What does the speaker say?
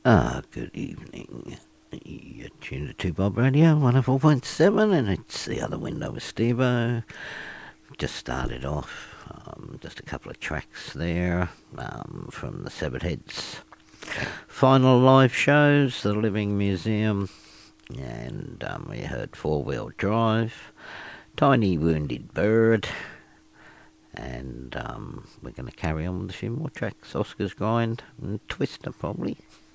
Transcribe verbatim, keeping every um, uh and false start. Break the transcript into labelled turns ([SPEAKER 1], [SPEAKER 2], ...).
[SPEAKER 1] Ah, good evening. You're tuned to two Bob Radio, one oh four point seven, and it's The Other Window with Steve-O. Just started off, um, just a couple of tracks there um, from the Severed Heads final live shows, the Living Museum, and um, we heard Four Wheel Drive, Tiny Wounded Bird, and um, we're going to carry on with a few more tracks. Oscar's Grind and Twister, probably.